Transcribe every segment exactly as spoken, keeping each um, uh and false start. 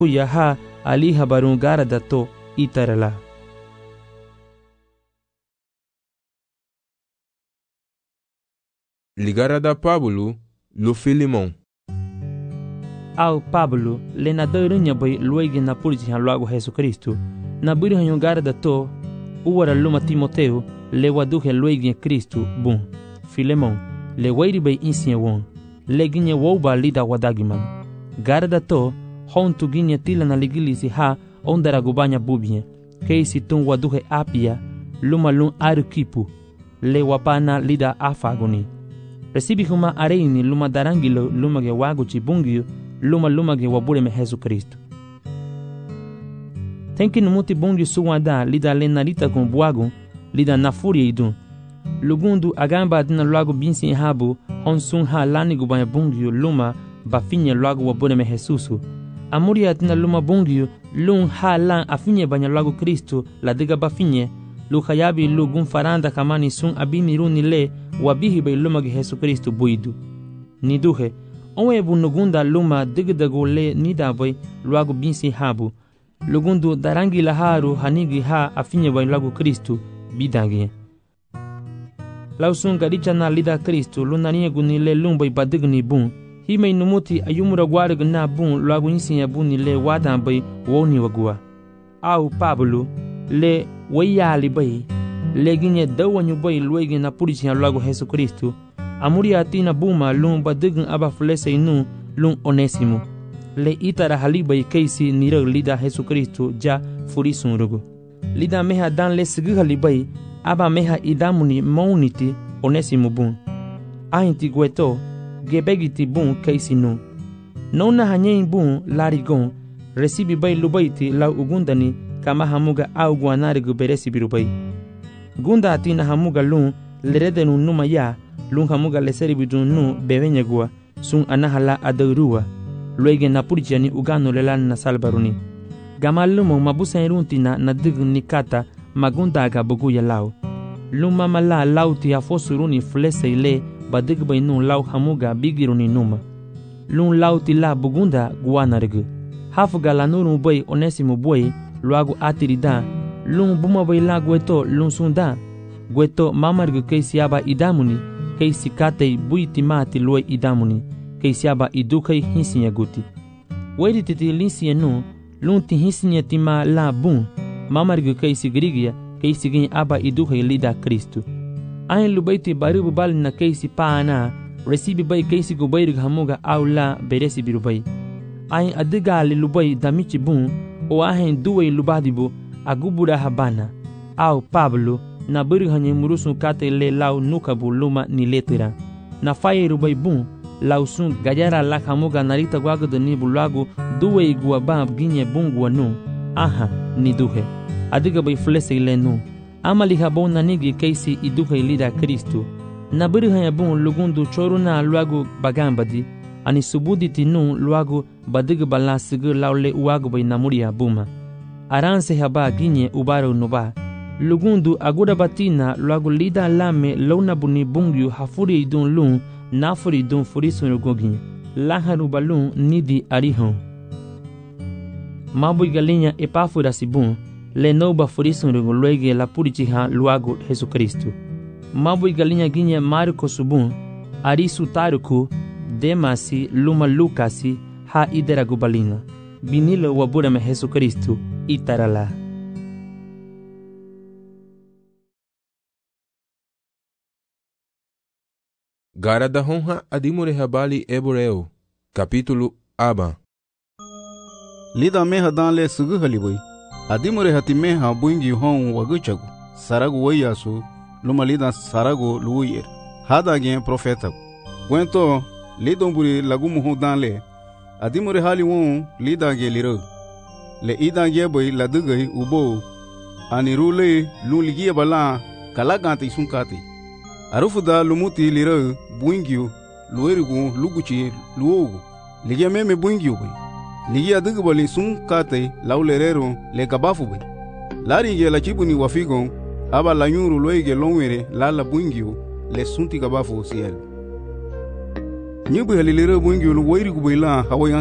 yaha ali habarun garada to itarala. Ligarada Pablo lo Filimon. Ao Pablo le na darunya bai luigi na purji han logo Jesus Cristo. Na buri han garada to uwara luma Timoteo le waduhe luigi Cristo bum. Filemon le wairi bai insinya won. Le ginye woba lida wadagiman. Garada to hon tu ginye tila na ligilisi ha ondara gubanya bubie. Keisi tun waduhe apia luma lun arukipu. Le wapana lida afagoni. Recibi huma areini luma darangilo luma ge wagu chibungio luma luma ge wabure me Jesus Cristo. Tenki numuti bungio suwada lida lenarita con buagu lida na furia idun. Lugundu agamba adina luagu binsi habu honsun ha lani gubanya bungio luma bafinye luagu wabure me Jesusu. Amuri adina luma bungio lun ha lan afinye banya luagu Cristo la diga bafinye lu khayabi lu gun faranda kamani sun abimi runi le wabihi bai luma ge Jesus Cristo buidu. Niduhe onwe bu nugunda luma digdago le nida bai luagu binsi habu. Lugundu darangi laharu hanigi ha afinye bai luagu Cristo bidangi. Lausun gadicha na lida Cristo lunanie guni le lumbai badigni bun. Hime numuti ayumura gwarg na bun luagu insinya buni le wadan bai woni wagua. Au Pablo le wayali bai le ginye dawanyu bai luigi na purichi na luagu Jesus Cristo. Amuri atina buma lun badign aba flese inu lun Onesimo. Le itara halibai keisi nirag lida Jesus Cristo ja furisun rugu. Lida meha dan le sigi halibai aba meha idamuni mauniti Onesimo bun. Ahinti gueto gebegiti bun keisi nu. Nona hanyein bun larigon recibi bai lubaiti lau ugundani kama hamuga au guanarigu beresi birubai. Gunda atina hamuga lun leredenu numa ya lun hamuga leseri bidun nu bevenya gua sun anahala adurua luege na purjani ugano lelan na salbaruni. Gamalumo mabusa iruntina na digun nikata magunda aga bugu ya lau. Luma mala lauti afosuruni flese ile badig bai nun lau hamuga bigiruni numa. Lun lauti la bugunda guanarigu. Hafuga la nuru bai Onesimo boi luagu atirida lun buma bai la gueto lun sunda gueto mamargu keisiaba idamuni keisi katei buiti mati luai idamuni keisiaba idukai hinsinya guti wedi titi linsinya nu lun ti hinsinya tima la bun mamargu keisi grigia keisi gin aba idukai lida Cristo. Ain lubaiti baribu bali na keisi paana recibi bai keisi gubairig hamuga au la beresi birubai. Ain adigali lubai damichi bun o ahen duwe lubadibu agubura habana au Pablo na buri hanye murusun kate le lau nukabu luma ni letera na faye rubai bun lau sun gajara la hamuga narita gwagdo ni bulagu duwe igua bab ginye bungwa nu aha ni duhe adiga bai flese ile nu amali habon na nigi keisi iduhe lida Cristo na buri hanye bun lugundu choruna luagu bagambadi ani subuditi nu luagu badig bala sigur laule uagu bai namuria buma. Aranse haba ginye ubaro nuba. Lugundu agura batina luagu lida lame launa buni bungyu hafuri idun lun nafuri idun furisun rugoginye. Laharu balun nidi arihon. Mabui galinha epafura sibun le noba furisun rugo luege la purichiha luagu Jesus Cristo. Mabui galinha ginye Marco subun arisu taruku Demasi luma Lucasi ha idera gubalina. Binilo wabura me Jesus Cristo itarala. Garada honha adimure habali Hebreu. Capítulo Aba. Lida meha dan le sugu haliboi. Adimure hati meha buingi hon waguchagu. Saragu wayasu luma lida saragu luyer. Hada gen profeta. Gwento lidomburi lagumu ho dan le. Adimure hali won lida ge liro. Le ida ge boy ladugai ubo. Anirule luligia bala kalagante sunkati. Arufuda lumuti liro buingio luerigu luguchi luogu. Ligia meme buingio boy. Ligia dugubali sunkate laulerero le kabafu boy. Lari ge la chibuni wafigon aba la nyuru loige longwere la la buingio le sunti kabafu siel. Nyubu halilero buingio lu wairigu boy la hawaii angele.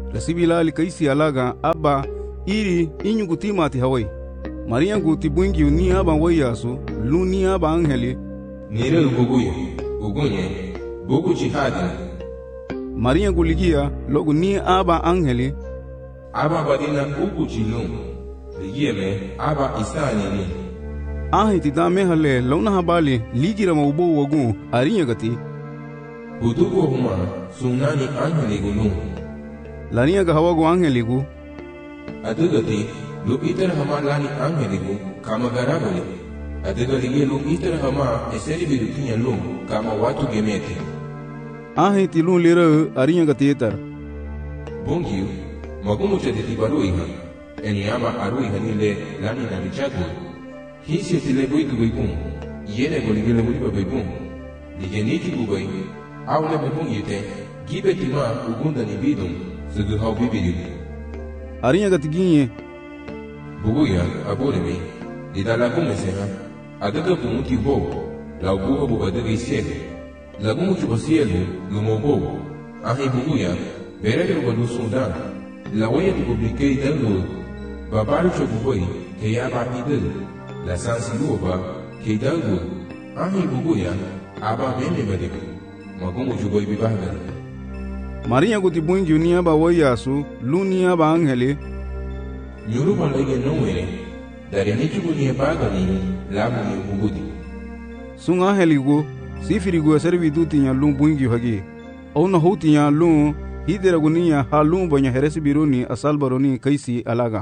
resibila li kaisi alaga aba iri inyugu timati hawai. Maria guti bungi ni aba wayasu lu ni aba angeli nire buguye bugunye bugu jihadi. Maria guligia logu ni aba angeli aba badina ugu jilum ligie me aba isani ni ahiti da mehale launa habali ligira maubo wagu arinya gati budugo huma sunani angeli gulum lania ga hawagu angeli gu adugati lu itar hama lani angeli gu kama garabali adugali lu itar hama eseri bidukinya lum kama watu gemete ahiti lu lira arinya gati itar bungiu magumu chaditi baruiha eniyama aruiha nile lani na richadu hisi tile buiku buikun yene goligele buiku buikun ligeniki bubai awle bukun yite gibe tima ugunda ni bidum sugu hau bibiri arinya gati ginye buguya abolemi lidala kumeseha adaga bumuti bo la ubuha bubadaga isiele la gumu chubasielu lumobo ahi buguya berege walu sundan la waya di publique idalo babaru choboi ke yaba idal la sansiluba ke idalo ahi buguya aba meme mediku magumu chuboi bibahga Maria guti bungi ni aba wayasu lu ni aba angeli nyuru malege nowere dari ni chubuni baga ni lamu ni bugudi sung angeli go sifiri go servi dutinya lu bungi hagi ona hotinya lu hidera gunia halum banya heresi biruni asal baroni kaisi alaga.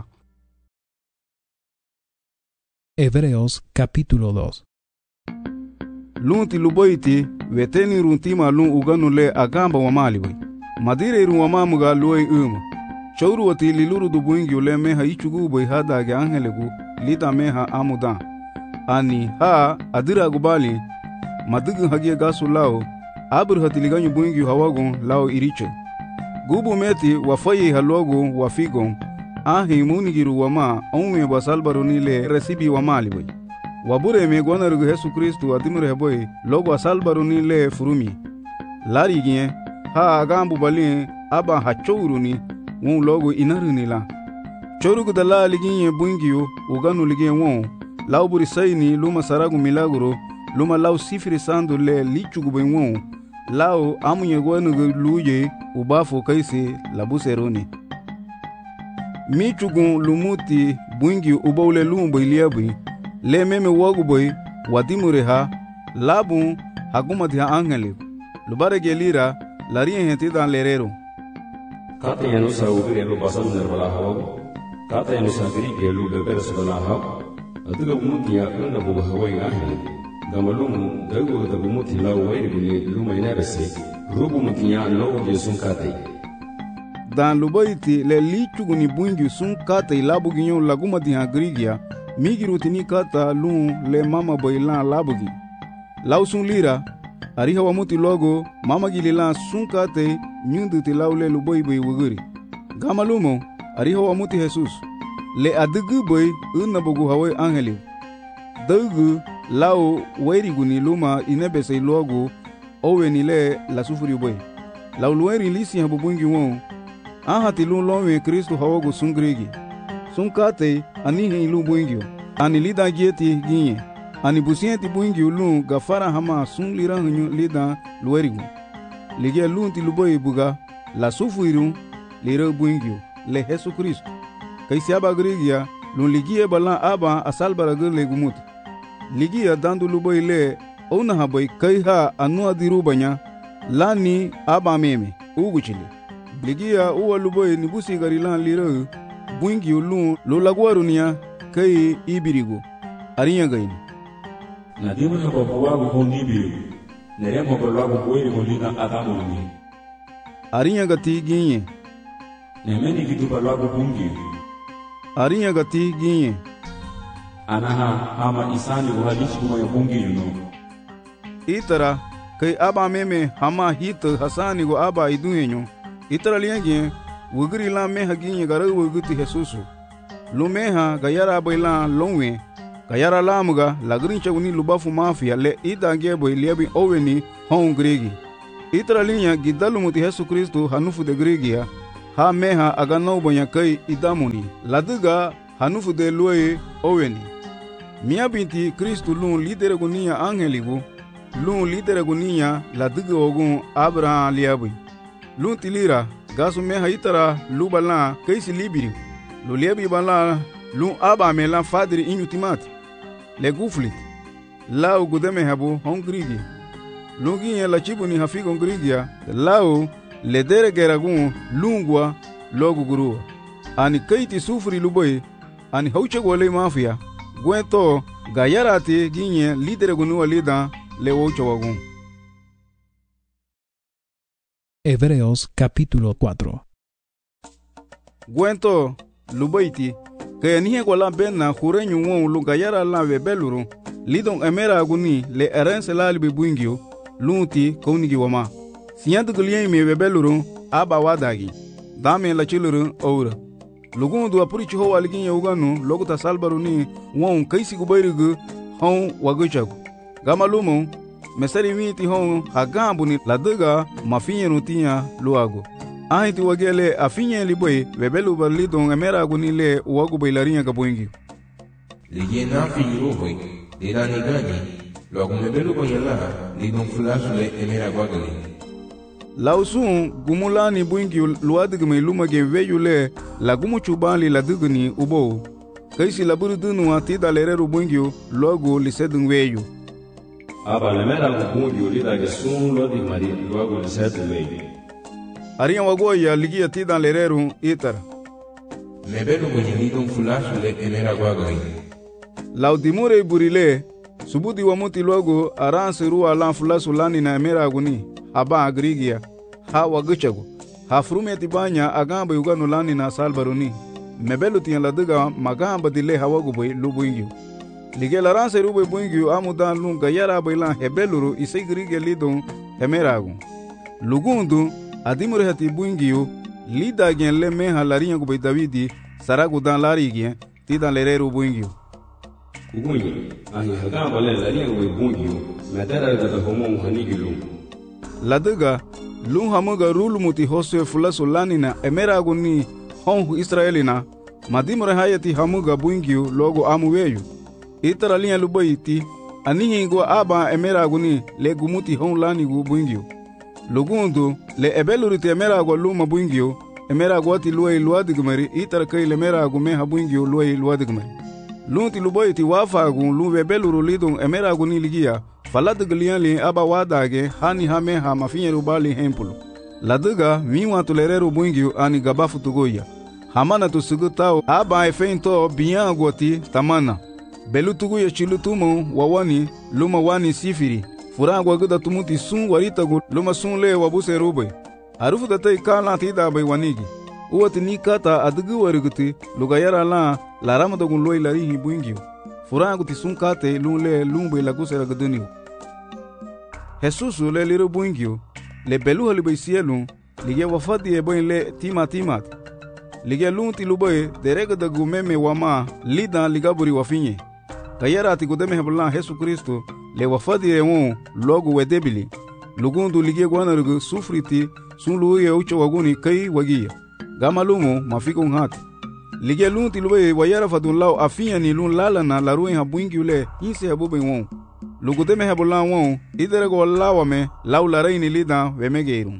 Hebreos capítulo dos. Lunti luboiti veteni runtima lun uganu le agamba wa maliwi. Madire iru wa mamuga luoi umu. Chauru wati liluru du buingi ule meha ichugu boi hada ge angelegu lita meha amudan. Ani ha adira gubali madugu hagia gasu lao abur hatiliganyu buingi hawagun lao iriche. Gubu meti wafayi halogu wafigon ahi munigiru wama onwe basalbaruni le resibi wamaliwi. Wabure me gonarugu Yesu Kristu adimure heboy logo asalbaruni le furumi. Lari gien ha agambu bali aba hachouruni won logo inaruni la. Chorugu dala liginye buingiyo uganu ligien won lauburi sayni luma saragu milaguro luma lau sifiri sandu le lichugu ben won lao amunye gonarugu luye ubafu kaisi labuseroni. Michugun lumuti buingi ubaule lumbo iliabui le meme waguboi wadimure ha labu hagumati ha angeli lubare gelira larien henti dan lerero kata yanu sa ubire lo basal nerbala hawa kata yanu sa gri gelu beber sabala hawa atuga muti ya kana bu hawai ahli gamalumu dagu da muti la wai buni luma inabese rubu muti ya lo ge sun kata dan luboiti le lichuguni bungi sun kata labu ginyo lagumati ha grigia migirutini kata lun le mama boilan labugi lausun lira ariha wamuti logo mama gililan sun kate nyundu ti laule luboi boy wuguri gamalumo ariha wamuti Jesus le adugu boy unna bogu hawai angeli dugu lau wairiguni luma inebese logo oweni le la sufuri boy lau lueri lisi habubungi won ahati lun lonwe Kristo hawago sungregi sun kate anihi ilu buingio ani lida gieti ginye ani busienti buingio lu gafara hama sun lira hunyu lida luerigu ligia lunti luboy buga la sufuiru lira buingio le Yesu Kristo kaisi aba grigia lun ligia bala aba asalbara gurle gumuti ligia dandu luboy le ona haboy kai ha anu adiru banya lani aba meme uguchili ligia uwa luboy ni busi garilan lira buingi ulun lo lagwarunia kai ibirigo arinya gaini na dimu na babuwa go nibiru nere mo bala go boye go lina adamu ni arinya gati ginye ne meni gitu bala go bungi arinya gati ginye anaha ama isani go halishi mo ya bungi yuno itara kai aba meme hama hit hasani go aba iduhenyo itara liangie wugri la meha ginye gara wuguti Jesusu lo meha gayara boila lonwe gayara lamuga lagrin chaguni lubafu mafia le idange boy liebi oweni hon gregi itra linya gidalu muti Yesu Kristo hanufu de gregia ha meha agano bonya kai idamuni ladiga hanufu de loye oweni mia binti Kristu lun lidere gunia angeligu lun lidere gunia ladiga ogun Abraham liabu lun tilira gasu meha itara lubala kaisi libiri lu liebi bala lun aba mela fadiri inutimati le guflit lau gudeme habu hongrigi lungi la chibuni hafigo ngrigia lau le dere geragun lungwa logu guru ani kaiti sufri luboy ani hauche gole mafia gwento gayarati ginye lidere gunu lida le ocho wagun. Hebreos capítulo cuatro. Gwento lubaiti que nihe gola benna hurenyu won lugayara la bebeluru lidon emera aguni le erense la libi buingio lunti kounigi wama siyantu gulien me bebeluru aba wadagi dame la chiluru oura lugun du apuri chiho waligin yuganu loguta salbaru ni won kaisi gubayrigu hon waguchagu gamalumu mesari miti hon hagambu ni ladaga mafinye nutia luago ahiti wagele afinye liboy bebelu balidon emera aguni le wagu bailarinya gabuingi ligena finyo boy de dani gani logo mebelu boyala lidon flash le emera gwagali lausun gumulani buingi luadigme lumage veyule la gumuchubali la digni ubo kaisi la burudunu atida lereru buingi logo lisedun weyu aba le mera buingi lida ke sun lo di mari logo lisedun weyu ariya wagoya ligia tida lereru itar mebelu boyala lidon flash le emera gwagali laudimure burile subudi wa muti logo aranse ruwa lan fulasu lani na emera aguni aba agrigia ha waguchagu ha frumeti banya agamba yuganu lani na salbaruni mebelu tiyan ladiga magamba dile hawagu boy lubuingiu lige laranse rube buingiu amudan lun gayara bailan hebeluru isegrigia lidon emeragu lugundu adimure hati buingiu lida gen le meha larinya gubay davidi saragu dan larigien tidan lereru buingiu ugunyi ahi hagamba le larinya gubay buingiu medara gada homo hanigilu ladiga lun hamuga rulumuti hoswe fulasu lanina emeragu ni honhu israelina madimure hayati hamuga buingiu logo amuweyu itara linya lubayiti anihingo aba emeragu ni le gumuti hon lanigu buingiu lugundu le ebeluriti emeragu luma buingiu emeragu ati luay luadigmeri itara kai le emeragu meha buingiu luay luadigmeri lunti lubayiti wafagu lu ebeluru lidon emeragu ni ligia faladiglianli aba wadage hani hame ha mafinyeru bali hempulu ladiga miwa tulereru buingiu ani gabafu tugoya hamana tusugutao aba efento biangoti tamana belu tuguya chilutumo wawani luma wani sifiri furangwa guda tumuti sun waritagu luma sun le wabuse rube arufu datai kala tida bai wanigi uwati nikata adigi wariguti lugayara la laramadagun loy larihi buingiu furangu ti sun kate lun le lun bai lagusera guduniu Jesusu le liru buingiu le belu halibai sielun lige wafadi e boin le tima timat lige lun ti lubai derega da gumeme wama lidan ligaburi wafinye kayara ti gudeme heblan Jesu Kristo le wafadi e won logo wedebili lugundu lige gwanarugu sufriti sun luye ucho waguni kai wagia gamalumu mafiko ngati lige lun ti lubai wayara fadun lau afinya ni lun lalana laruin ha buingiu le inse habube won lugudeme hebulan won iderego lawame laula reini lida vemegeirun.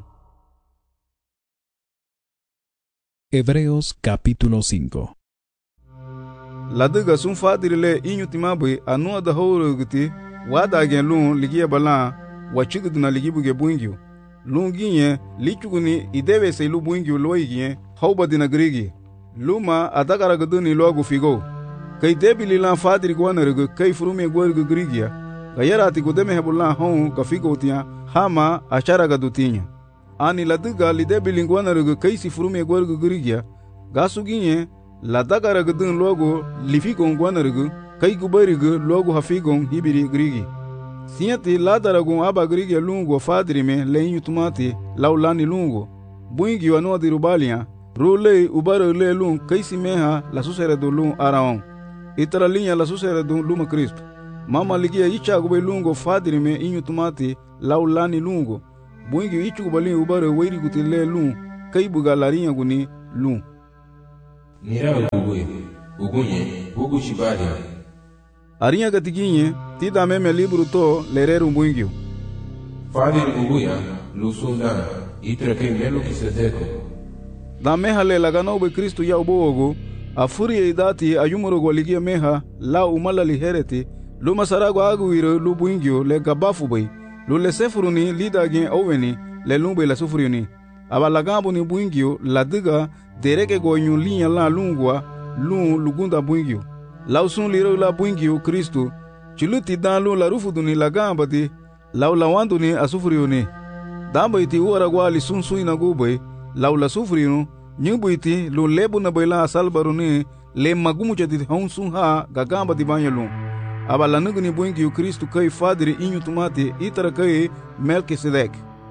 Hebreos capítulo cinco. Ladiga sun fadirile inyutimabe anu da howruguti wada gen lun ligia balan wachiguduna ligibuge buingio lun ginye lichuguni idebe se lu buingio loigien hawbadina grigi luma adagara guduni logu figo kai debili lan fadiri gwanargu kai furume gwargu grigia gayara ti gudeme hebulan hon gafigo tia hama achara gadutinya ani ladiga lidebi lingwana rugu kaisi furume gwargu grigia gasuginye ladagara gudun logo lifigo ngwana rugu kai gubarigu logo hafigo hibiri grigi siati ladaragu aba grigia lungo fadrime leinyu tumati laulani lungo buingi wanu dirubalia rule ubaro le lun kaisi meha la susere do lun araon itara linya la susere do luma Kristo mama ligia icha gube lungo fadirime inyu tumati laulani lungo buingi ichu gubali ubare weiri gutile lun kai buga larinha guni lum. Nira uguwe, ugunye, ugu shibaria. Arinha gatiginye, ti da meme libro to lereru buingio. Fadir uguya, lusundana, itra ke melo kisedeko. Da meha le lagano be Kristo ya ubogo, afuri e dati ayumuro gwaligia meha, la umala lihereti, luma sarago aguiro lu buingio le gabafu bay, lu le sefuruni lida gen oveni, le lumbe la sufuriuni. Aba lagambo ni buingio, la diga, dereke go nyun linya la lungwa, lun lugunda buingio. Lausun liro la buingio Kristo, chiluti dan lu la rufuduni lagamba di, lau lawanduni asufuriuni. Damba iti uaragwa li sun suina gubay, lau la sufuriunu, nyubu iti lu lebu na bayla asalbaruni, le magumu chati hon sun ha gagamba di banya lun. Aba lanuguni buingio Kristo kai fadiri inyu tumati itara kai Melkisedek.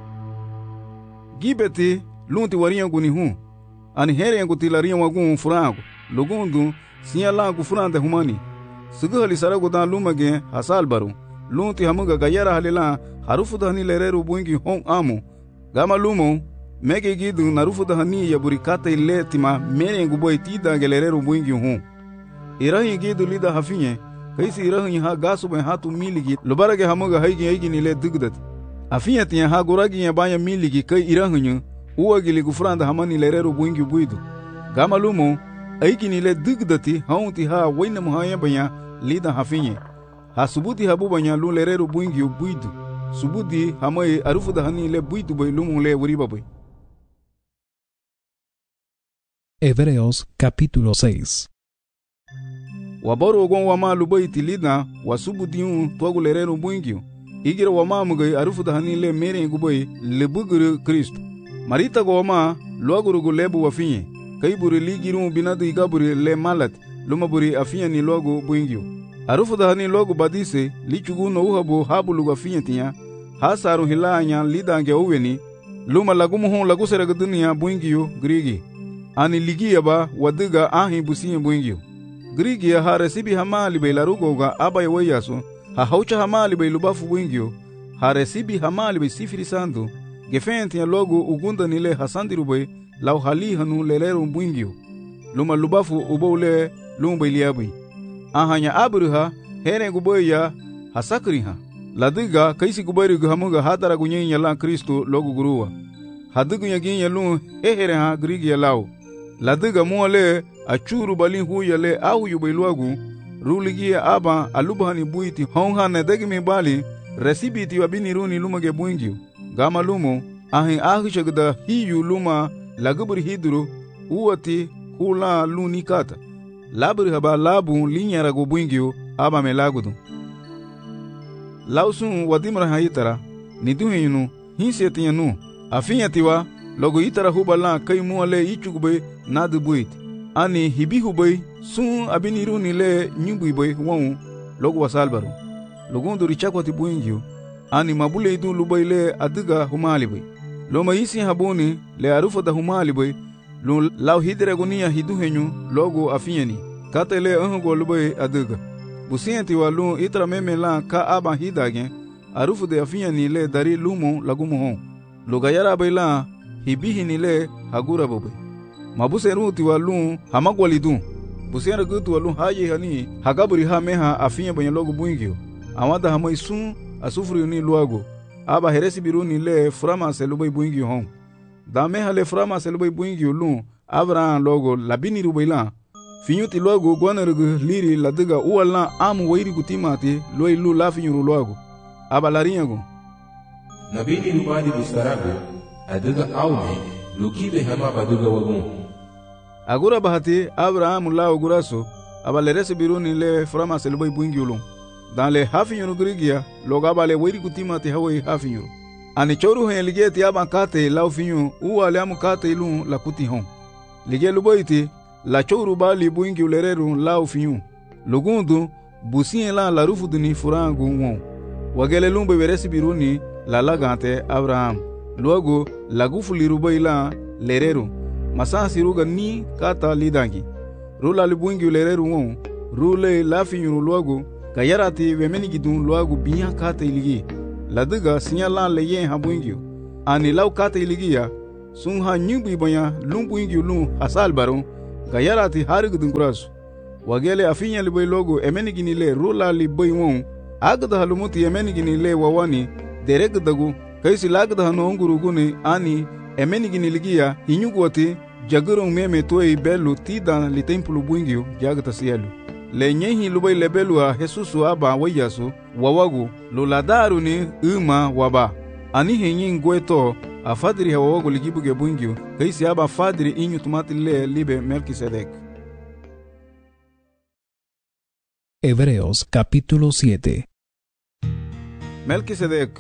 Gibeti lunti warinha guni hun, ani heri nguti larinha wagun furango, lugundu sinya langu furante humani. Suguhali sarago dan lumage hasal baru, lunti hamuga gayara halila harufu dahani lereru buingi hon amu. Gama lumo, mege gidu narufu dahani yaburi kata ile tima mere nguboy tida gelereru buingi hon. Irahi gidu lida hafinye, kaisi irahi ha gasu ben hatu miligi, lubarage hamuga haigi haigi nile dugdati. Afinha tinha haguraginha banha miligi kai iranhunyu, uagili gufranda hamani lereru buingi buidu. Gama lumo, aikini le dugdati haunti ha waina muhaya banha lida hafinha. Ha subuti habu banha lu lereru buingi buidu. Subuti hamai arufu da hani le buidu bay lumo le wuriba bay. Hebreos capítulo seis. Wabaru ogon wama lubaiti lida wasubuti un tuagu lereru buingi. Igira wama mugai arufu dahani le mere ngubai le buguru Kristo. Marita go wama luaguru gu lebu wafinye. Kai buri ligiru binadu igaburi le malat luma buri afinya ni luagu buingio. Arufu dahani luagu badise lichugu no uhabu habu lugu afinya tinya. Hasaru hilanya lidange uweni luma lagumu hon lagu seraga dunia buingio grigi. Ani ligia ba wadiga ahi busiye buingio. Grigi ya haresibi hamali be larugo ga abaye wayasu. Ha haucha hamali bay lubafu buingio, ha resibi hamali bay sifiri sandu, gefenti ya logo ugunda nile hasandiru bay, lau hali hanu leleru buingio. Luma lubafu uboule luma bay liabay. Ahanya abruha, here guboy ya hasakriha. Ladiga kaisi gubayri guhamuga hatara gunyen ya lan Kristo logo guruwa. Hadigu ya gin ya lun hehere ha grigi ya lau. Ladiga muale achuru balin hu ya le ahu yu bay luagu, ruligia aba alubhani buiti honghane degimi bali resibiti wabini runi lumage buingio. Gama lumo ahin ahishagda hiyu luma lagubri hidru uati hula luni kata. Labri haba labu linyarago buingio aba me lagudu. Lausun wadimra haitara niduhinu hinsetianu afinyatiwa logo itara hubala kai muale ichugbe nadu buiti. Ani hibihu bay sun abiniru ni le nyumbu bay won logo wasalbaru logundu richakwati buingio ani mabule idu lubay le adiga humali bay loma isi habuni le arufa da humali bay lu law hidre gonia hidu henyu logo afinyani kata le ango lubay adiga busienti walu itra meme la ka aba hidage arufu de afinyani le dari lumo lagumo hon logayara bay la hibihi ni le hagura bobe mabuseru tiwalu hamagwalidu busera gutu walu haye hani hagaburi ha meha afinya banya logo buingio amada hamai sun asufuri ni luago aba heresi biruni le frama selubai buingio hon da meha le frama selubai buingio lu abra logo labini rubaila finyuti luago gwanargu liri ladiga uwala amu wairi gutimati loi lu lafinyu luago aba larinyago nabini rubadi bustarago adiga aume lukibe hama baduga wagun. Agura bahati Abraham lao guraso abalerese biruni le frama selubai buingiulum. Dan le hafinyuru grigia logaba le wiri kutima te hawai hafinyuru. Ani choru hen lige ti aban kate lao finyu uwa le amu kate ilun la kuti hon. Lige luboiti la choru bali buingi ulereru lao finyu. Lugundu busien la la rufu duni furangu won. Wagele lumbe veresi biruni la lagante Abraham. Luego lagufu lirubai la lereru. Masa siruga ni kata lidangi. Rula libuingi ulereru won. Rule la finyu luego. Kayarati wemeni gidun luagu biya kata iligi. Ladiga sinya lan leyen habuingyo. Ani lau kata iligia. sun ha nyubi banya lumbu ingi lum hasal baron gayarati harig dungurasu wagele afinya liboy logo emenigini le rula liboy won agda halumuti emenigini le wawani dereg dagu kaisi lagda hano nguruguni ani emenigini ligia hinyugwati jagurong meme toy belu tida li templo buingio jagta sielu le nyehi luboy lebelu a Jesusu aba wayasu wawagu luladaru ni uma waba ani henyin gweto a fadri hawawagu ligibuge buingio kaisi aba fadri inyu tumati le libe Melquisedec. Hebreos capítulo siete. Melquisedec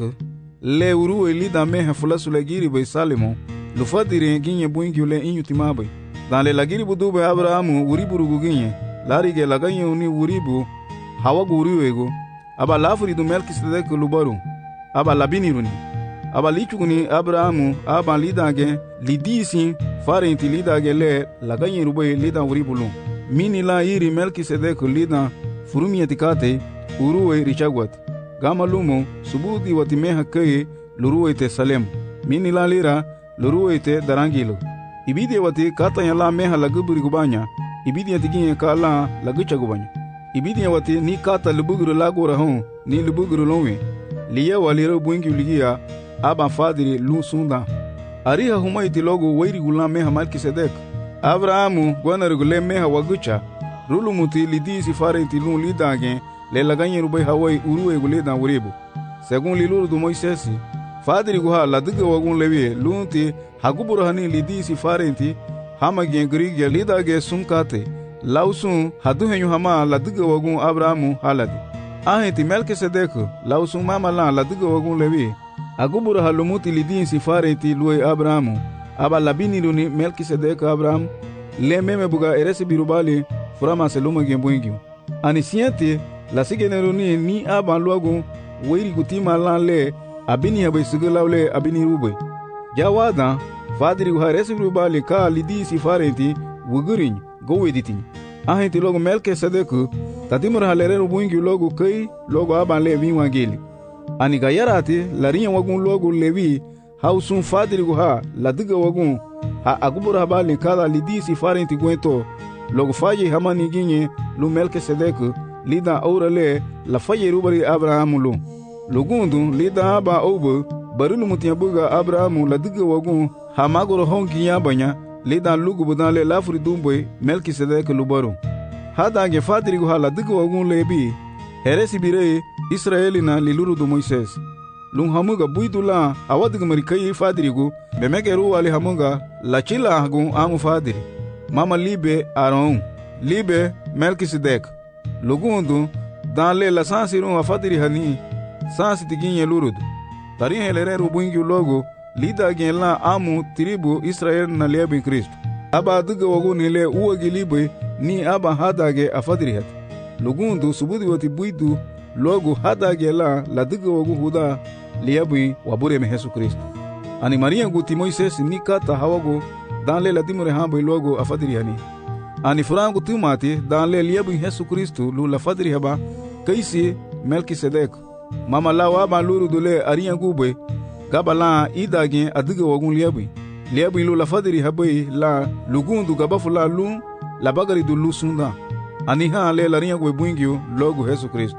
le uru elida meha fulasu legiri be Salemo lu fadri ginye buingio le inyu timabe dan le lagiri budube Abrahamu uriburugu ginye larige laganye uni uribu hawagu uriwego aba lafuri du Melquisedec lubaru aba labiniruni aba lichuguni Abrahamu aba lidage lidisi farenti lidage le laganye rube lida uribulu mini la iri Melquisedec lida furumiyeti kate uruwe richagwat gama lumo subudi watimeha keye luruwe te Salem mini la lira luruwe te darangilo ibidi wati kata ya la meha laguburi gubanya ibidi atiginye ka la lagucha gubanya ibidi wati ni kata lubuguru lagora hon ni lubuguru lonwe liya waliro buingi uligia aba fadiri lu sunda ariha humaiti logo wairi gula meha Melquisedec Abrahamu gwanarugule meha wagucha rulumuti lidisi farenti lu lidage le laganye rubai hawai uruwe guleda uribu segun liluru du Moisesi fadiri guha ladiga wagun lewe lunti haguburu hani lidisi farenti hama gen grigya lidage sunkate lausun haduhenyu hama ladiga wagun Abrahamu haladi ahenti Melquisedec lausun mama la ladiga wagun lewe aguburu halumuti lidisi farenti luwe Abrahamu aba labini luni Melquisedec Abrahamu le meme buga eresi birubali furama seluma gembuingyo ani siente la sigeneruni ni aba luagu weiri gutima lanle abini habe sigulawle abini rube jawada fadiri ha eresi birubali ka lidisi farenti wugurin goweditin ahenti logo Melquisedec tatimur halere rubuingyo logo kai logo aba le winwa geli ani gayarati larinya wagun logo lewi hausun fadiri ha ladiga wagun ha agubura habali kala lidisi farenti gwento logo faye hamani ginye lu Melquisedec lida aurale la faye rubari Abrahamu lu lugundu lida aba obo barulu mutiyabuga Abrahamu ladiga wagun ha magoro hongi yabanya lida lugu budale lafuri dumboy Melquisedec lubaru hada ge fadiri ha ladiga wagun lebi heresi bire Israelina liluru du Moises lung hamuga buidula awadiga marikai fadirigu bemegeru wali hamuga la chila hagun amu fadiri mama libe Aaron libe Melquisedec lugundu dan le la sansiru afadiri hani sansi tiginye lurud tari helere rubungi logo lida gen la amu tribu Israel na liebe Kristo aba duga wagu ni le uwagi libe ni aba hadage afadiri hat lugundu subudi wati buidu logo hadage la la duga wagu huda liebe wabure me Yesu Kristo ani Maria guti Moises ni kata hawago dan le ladimure hambo logo afadiri hani ani furangu tumati dan le liebe Yesu Kristo lu la fadiri haba kaisi Melquisedec mama lawa ba luru dole ariya gube gabala idage adiga wagun liebe liebe lu la fadiri habai la lugundu gabafula lu la bagari du lu sunda ani ha le lariya gwe buingio logo Yesu Kristo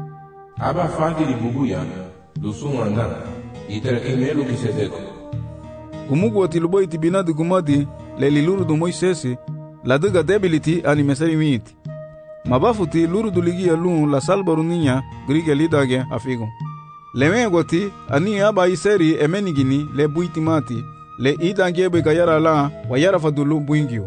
aba fadiri bubuya lu sumanda itara kemelo Melquisedec kumugu wati luboy tibinadi gumadi le liluru du Moisesi la duga debiliti ani mesari miti mabafuti luru du ligia lun la salbaruninha griga lidage afigo lewe goti ani aba iseri emenigini le buitimati le idangebe gayara la wayara fadulu buingio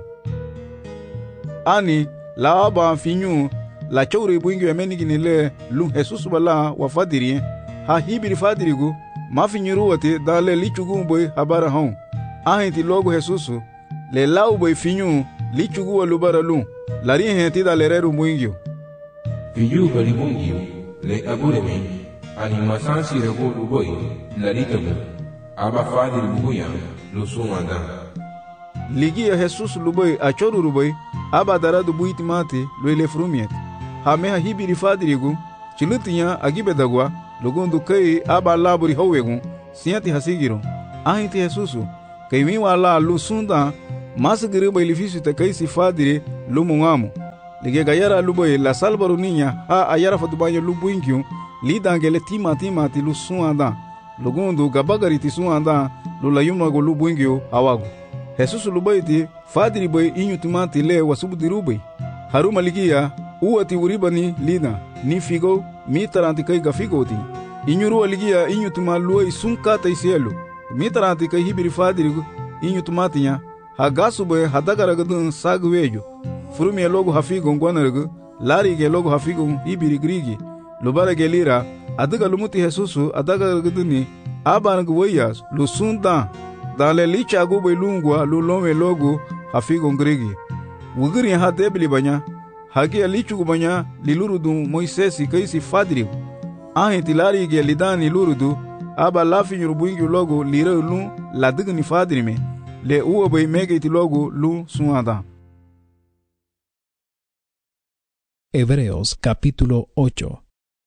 ani la aba finyu la chowre buingio emenigini le lun Jesus bala wa fadiri ha hibiri fadirigu mafinyuru wati dale lichugu boy habara hon ahenti logo Jesus le lau boy finyu lichugu walubara lu lari henti dale reru buingio finyu bali buingio le aburemi ani masansi rego luboy lari tabu aba fadiri bubuya lu sumanda ligia Jesus luboy achoru ruboy aba daradu buitimati lo ile frumiet ha meha hibiri fadirigu chilutinya agibedagwa lugundu kai aba laburi howegu siati hasigiro ahiti Jesusu Kai mi wala lu sunda masgiri bai lifisu te kai si fadire lu mungamu. Lige gayara lu bai la salbaru ninya ha ayara fatubanyo lu buinkyu li dangele tima tima ti lu suanda. Lugundu gabagari ti suanda lu la yumna go lu buinkyu awagu. Jesus lu bai ti fadiri bai inyu tumati le wasubudiru bai. Haruma ligia uati uribani lina ni figo mi taranti kai gafigo ti. Inyuru aligia inyu tumaluai sunkata isielu. Mi taranti kai hibiri fadiri inyu tumatinya hagasu bai hadagaragadun sagwejo. Furumi ya logo hafigo ngwanargu lari ge logo hafigo hibiri grigi. Lubara ge lira adaga lumuti Jesusu adagaragaduni abangu weyas lu sunda dale licha gu bai lungwa lu lome logo hafigo grigi. Wugiri ha debili banya hagi alichu banya lilurudu Moisesi kaisi fadiri. Ahi tilari ge lidani lurudu aba lafi nyurubuingi logo lire lu ladigni fadiri me le uwa bai mege ti logo lu suanda. Hebreos capítulo ocho.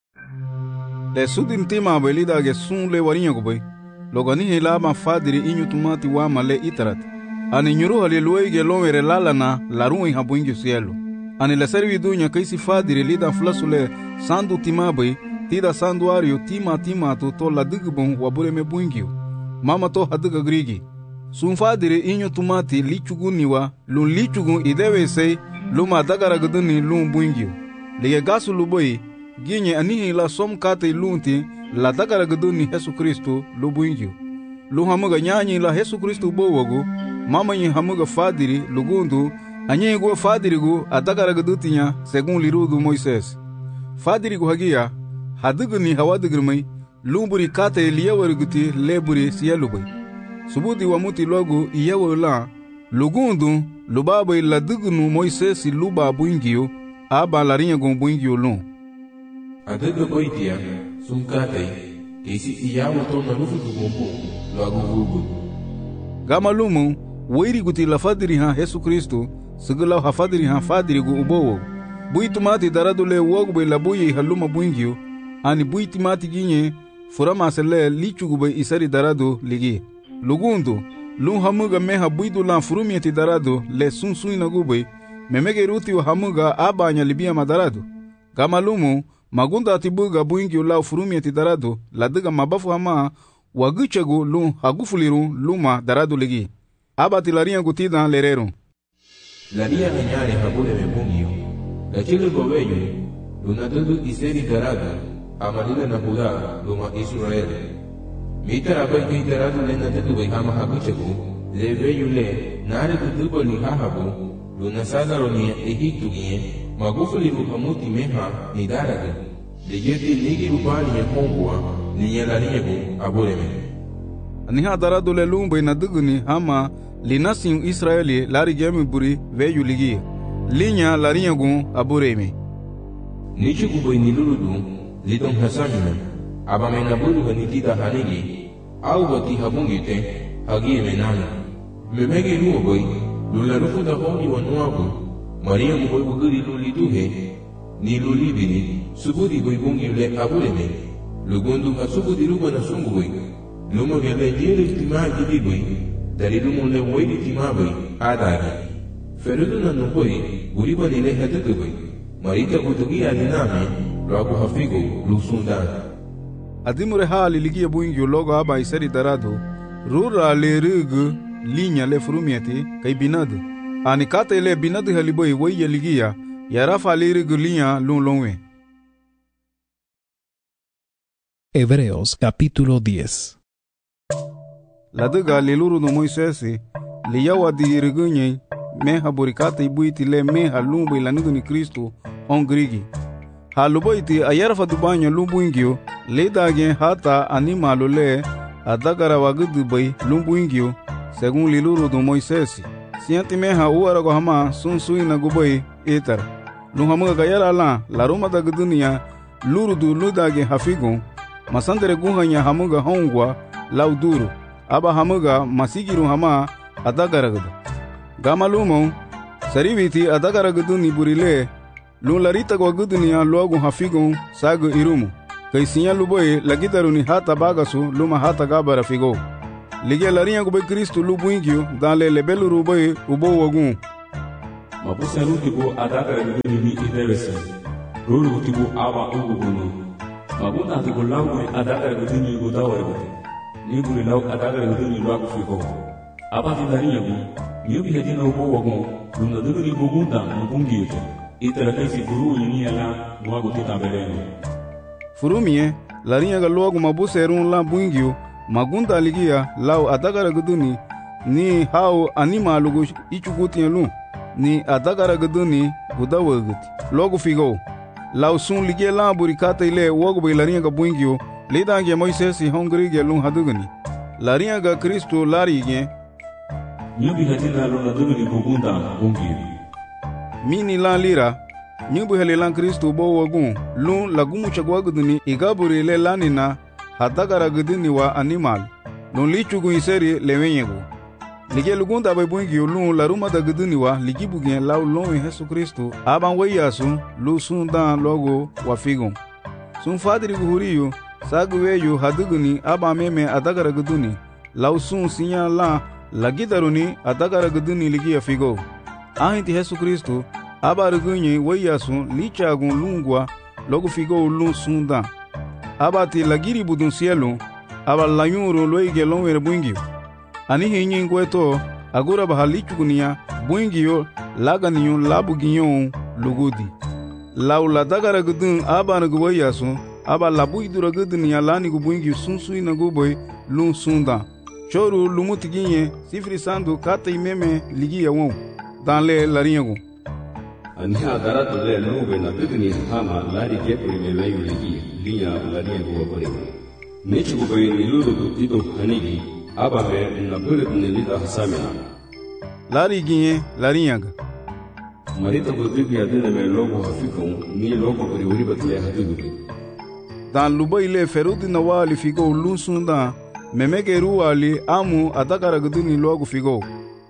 Le sudin tima bai lida ge sun le warinya go bai logo ni hela ma fadiri inyu tumati wa male itarat. Ani nyuru hali luai ge lomere lalana larui habuingi sielu. Ani la servi dunya kaisi fadiri lida flasule sandu timabai tida sanduario tima tima to to la digbon wabure me buingio mama to hadiga grigi sun fadiri inyo tumati lichuguniwa lun lichugun idewe sei luma dagara guduni lun buingio lige gasu luboi ginye anihi la som kate lunti la dagara guduni Yesu Kristo lu buingio lu hamuga nyanyi la Yesu Kristo bowogo mama nyi hamuga fadiri lugundu anyi go fadiri go adagara gudutinya segun lirudu Moises fadiri go hagia hadigni hawadigirmai lumburi kate liyawarguti leburi siyalubai subudi wamuti logo iyawala lugundu lubabai ladignu Moises luba buingio aba larinya gon buingio lon adiga boitia sunkate kesi iyawo to na rufu gumbo logo gugu gama lumu wairi guti la fadiri ha Yesu Kristo sigula ha fadiri ha fadiri go ubowo buitumati daradule wogbe labuyi haluma buingio ani buiti mati ginye furama sele lichugube isari darado ligi lugundu lu hamuga meha buidu lan furumieti darado le sunsun inagube memege ruti wa hamuga abanya libia madarado gamalumu magunda atibuga buingi ula furumieti darado ladiga mabafu hama wagichegu lu hagufuliru luma darado ligi abati laria gutida lerero laria ganyare habule mebungio la chile gobeyo lunadudu iseri darado amalila na Buda luma Israel. Mitara bai kai daradu le na tetu bai hama hakuchegu le veyu le nare tutubo ni hahabu luna sadaro ni Egiptu gie magufuli muhamuti meha ni daradu le yeti nigi rubani ya kongwa ni nyalaniegu abureme. Niha daradu le lumbai na duguni hama linasin Israeli lari gemi buri veyu ligi linya larinyegu abureme. Nichugu bai nilurudu lidong hasamina abame naburu ganitida hanigi au bati habungite hagi menana memege luo boy lula rufu da honi wanuabu maria mu boy buguri luli duhe ni luli bini subudi boy bungi le abuleme lugundu hasubudi ruba na sungu boy lumo gele jere tima gidi boy dari lumo le woidi tima boy adagi ferudu na no boy guriba ni le hadaka boy marita kutugi adiname logo hafigo lusundan adimure hali ligia buingio logo aba iseri darado rura le rug linya le furumieti kai binad ani kate le binad haliboi weye ligia yarafa le rug linya lun lonwe. Hebreos capítulo diez. La duga le luru no Moisesi le yawa di rugunye meha burikate ibuiti le meha lumbu la nugu ni Kristo on grigi haluboiti ayarafa dubanyo lumbuingio le dagen hata animalo le adagara wagudu bai lumbuingio según liluru do Moisesi sianti meha uara go hama sunsui na gubai etar luhamuga gayara la la roma da gudunia luru du ludage hafigon masandere guhanya hamuga hongwa lauduru aba hamuga masigiru hama adagara gudu gamalumo saribiti adagara guduni burile lun larita go gudunia logo hafigon sagu irumu kai sinya luboy lagidaruni hata bagasu luma hata gabara figo Lige larinha go be Kristo lu buingio dans le lebelu rubai ubo wagun. Mabusa rutibu adaka rugini ni idewese. Ruru rutibu awa ugu bunu. Mabuna tibu langu adaka rugini gudawa rugini. Ni guri lau adaka rugini luaku fiko. Aba ti larinha gu. Nyubi hedina ubo wagun. Luna duguni bugunda mbungi yuto. Itara kaisi guru yini ala mwagu tita beleno. Furumie, larinha ga luagu mabusa erun la buingio. Magunda ligia lau adagara guduni ni hao anima lugu ichuguti lu ni adagara guduni gudawaguti logo figo lau sun ligia la burikata ile wogo be larinha ga buingio lidange Moisesi hongri ge lu haduguni larinha ga Kristo lari ge nyubi hadina lu haduguni bugunda bungi mini la lira nyubi hele lan Kristo bo wogun lu lagumu chagwa guduni igaburi le lanina hadagara gudini wa animal non lichugu iseri lewenyego lige lugunda bay bungi lu la ruma da gudini wa ligibu gen law lon Yesu Kristo aban wayasu lu sundan logo wa figon sun fadiri guhuriyo sagweyo haduguni aba meme adagara guduni law sun sinya la lagidaruni adagara guduni ligi ya figo ahinti Yesu Kristo aba rugunye wayasu lichagun lungwa logo figo lu sundan abati lagiri budun cielo aba layuro loige lonwere buingio ani hinyi ngweto agura bahalichugunia buingio laganiyo labuginyo lugudi laula dagara gudun aba nugo yaso aba labuidura gudunia lani gubuingio sunsui naguboy lun sunda choru lumutiginye sifri sandu kata imeme ligia won dans le laringo ani agara to le lube na dugni hama lari kepri me layu ligi linya lari go gore nechi go be ni luru tito hanigi aba me na bure ni lida hasamina lari ginye laringa marita go dibi adena me logo hafiko ni logo buri wuri batle hadigu dan lubai le ferudi na wali figo lunsunda memeke ruwali amu adagara guduni logo figo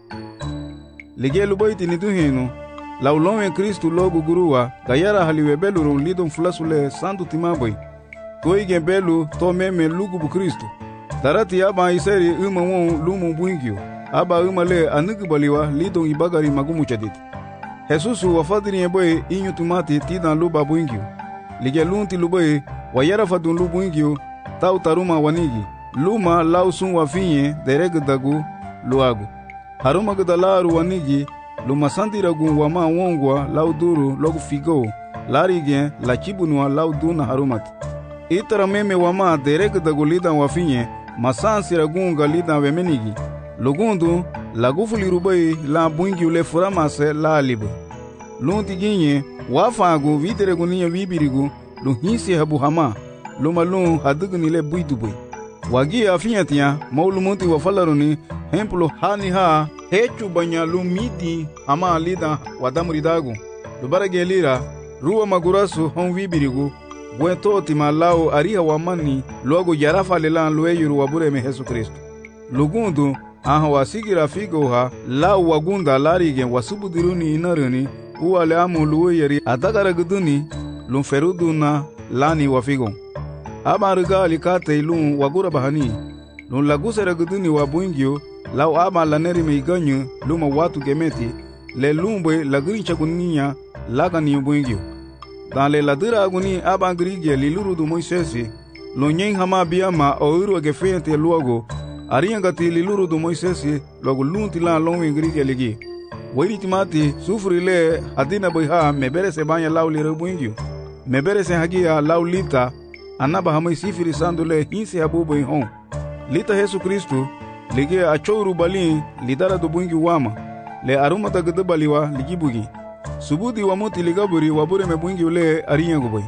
lige lubai tinidu henu laulonwe Kristu logo guruwa gayara haliwe belu ron lidon fulasule sandu timaboy toige belu to meme lugu bu Kristu darati aba iseri uma won lumu buingio aba uma le anugu baliwa lidon ibagari magumu chadit Jesusu wafadiri boy inyu tumati tidan luba buingio lige lunti luboy wayara fadun lubu buingio tau taruma wanigi luma lausun wafinye dereg dagu luagu haruma gudalaru wanigi luma sandira gun wama wongwa lauduru logu figo larigien la chibunwa lauduna harumat itara meme wama derek dagulida wafinye masansira gunga lida wemenigi lugundu lagufuli rubai la bungi ule furamase la alibu lunti ginye wafagu vitere guniya vibirigu lu hinsi habu hama luma lun hadugni le buidubui wagi afiyatia maulumunti wafalaruni hemplo hani ha hechu banya lumidi ama lida wadamuridagu lubarage lira ruwa magurasu hon vibirigu bwento timalao ariha wamani logo yarafa lelan lueyuru wabure me Yesu Kristo lugundu aha wasigira figo ha la wagunda larige wasubudiruni inaruni uwale amu lueyeri adagara guduni lumferuduna lani wafigo aba riga alikate ilun wagura bahani lun lagusera guduni wabuingio lau aba laneri me iganyu luma watu gemeti le lumbe lagrin chaguninya lagani buingio dans le ladira aguni aba grige liluru du Moisesi lo nyen hama biama oiro gefente luogo arianga ti liluru du Moisesi logo lunti la lonwe grige legi wiri timati sufri le adina boyha mebere se banya lau le buingio mebere se hagia lau lita anaba hamai sifiri sandule hinse abubo hon lita Yesu Kristo lige achouru balin lidara do bungi wama le aruma ta gede baliwa ligibugi subudi wa moti ligaburi wabure me bungi ule ariya goboy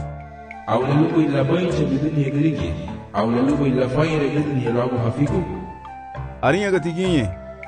awla lugo ila bayche bidini yegrigi awla lugo ila fayre bidini yelago hafiku ariya gatiginye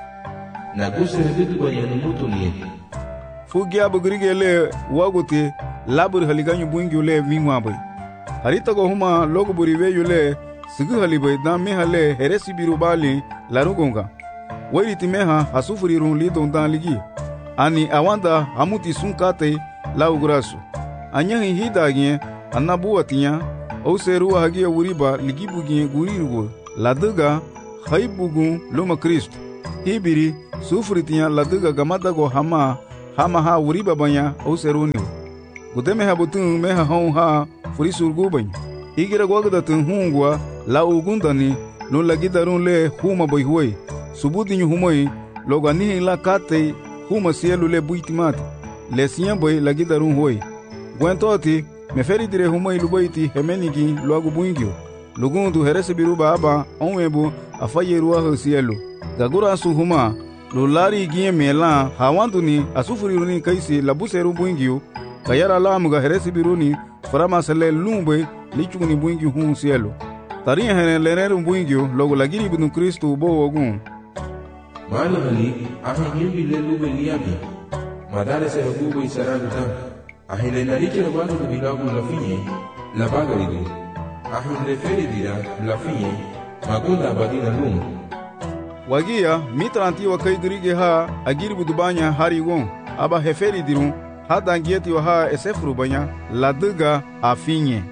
na kusere bidu bayanu mutuni fugi abugrige le wagote labur haliganyu bungi ule vingwa boy harita go huma logo buri we yule sigu halibai da mehale heresi birubali larugonga weri timeha hasufuri run lidon dan ligi ani awanda hamuti sunkate laugurasu anyahi hidagye anabuatinya o seru hagia wuriba ligibugie gurirugo laduga haibugun luma Kristo. Hibiri sufritinya laduga gamadago hama hama ha wuriba banya auseruni. Gudeme ha butun meha hon ha furisurgu banya. Igira gwagdatun hungwa la ugundani no lagidarun le huma boyhuoi. Subudinyu humoi logani la kate huma sielu le buitimati. Le siyan boy lagidarun huoi. Gwentoti meferi dire humoi lubaiti hemenigi loagu buingyo. Lugundu herese biruba aba onwebu afayeruwa hosielu. Gagura su huma lulari gie mela hawanduni asufuriruni kaisi labuseru buingyo. Kayara lamuga herese biruni farama sele lumbe lichuguni buingyo hun sielu. Taria hene leneru buingyo logo lagiri bidun Kristo bo wogun. Mali hali ahe nyimbi le lube liabi. Madale se hubu isaraguta. Ahe le nariche le wadu de bilagu la finye la bagaridu. Ahe le feri dira la finye magunda badina lum. Wagia mitra antiwa kai dirige ha agiri budubanya hari gon aba heferi dirun hada ngieti wa ha esefru banya laduga afinye.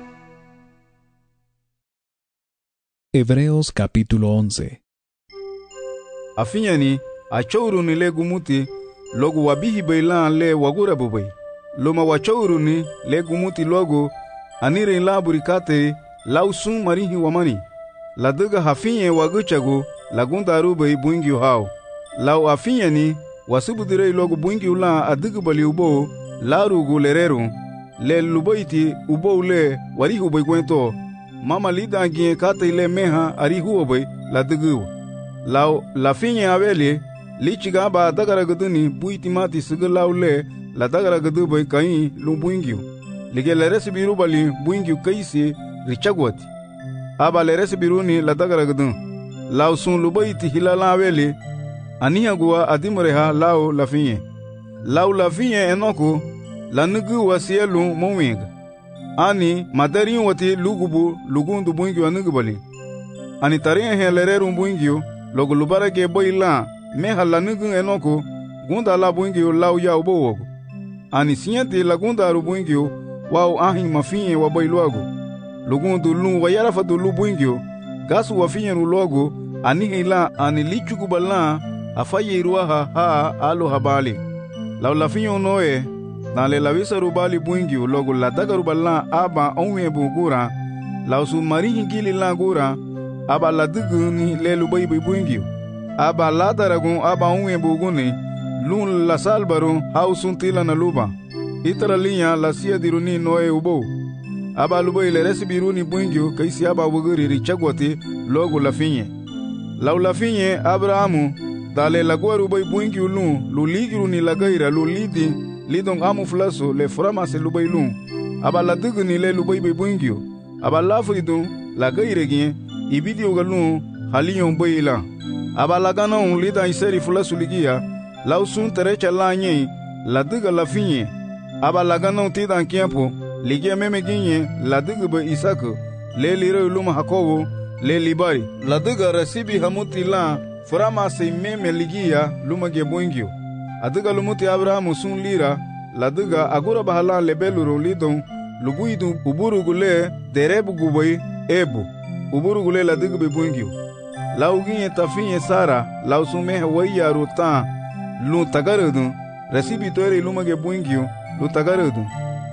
Hebreos capítulo once. Afinye ni achouru ni le gumuti logo wabihi bailan le wagura bubai. Loma wachouru ni le gumuti logo anire la burikate lausun marihi wamani. Laduga hafinye waguchago lagunda rubai buingyo hao. Lau afinye ni wasubudire logo buingyo la adugu bali ubo la rugu lereru le lubaiti ubo le warihu bai gwento mama lida gien kate le meha arihu obai ladugu. Lau la finye aveli lichiga ba dagara guduni buitimati sigalau le la dagara gudu bai kai lu buingyo. Lige le resibiru bali buingyo kaisi richagwati. Aba le resibiruni la dagara gudun. Lau sun lubaiti hilala aveli aniha guwa adimureha lau la finye. Lau la finye enoko la nugu wasielu mowinga. Ani madarin wati lugubu lugundu buingyo anugu bali. Ani tarin he lereru buingyo logo lubara ke boy la meha la nugu enoko gunda la buingyo lau ya ubo wogo. Ani sinyati la gunda aru buingyo wau ahi mafinye wa boy luago. Lugundu lu wayara fatu lu buingyo gasu wafinye ru logo anihi la ani lichukuba la afaye iruaha ha alo habali. Lau la finye unoe na le la visa rubali buingyo logo la daga rubala aba onwe bugura lau su marihi gili la gura aba la dugu ni le lubai buingyo aba la daragun aba onwe buguni lun la salbaro hausun tila na luba itara linya la siya diruni noe ubo aba lubai le resibiruni buingyo kaisi aba buguri richagwati logo la finye. Lau la finye Abrahamu dale la gwaru bai buingyo lun luligiru ni la gaira lulidi lidong amu flaso le frama se lubai lun aba la dugu ni le lubai bai buingyo aba la fridun la gaire gien ibidi ogalun haliyon bai la aba la ganon lida iseri flaso ligia lau sun terecha la nye la duga la finye aba la ganon tidan kiempo ligia meme ginye la dugu bai Isaka le lire luma Hakobo le libari la duga resibi hamuti la frama se meme ligia luma ge buingyo. Aduga lumuti Abrahamu sun lira laduga agura bahala lebeluro lidon lubuidu uburugule derebu gubai ebu uburugule laduga bebuingyo. Lauginye tafinye Sara lau sumehe waya ruta lu tagarudu resibi toire lumage buingyo lu tagarudu.